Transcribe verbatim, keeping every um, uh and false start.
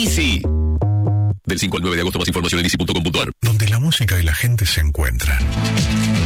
Easy. Del cinco al nueve de agosto, más información en easy punto com punto a r. Donde la música y la gente se encuentran.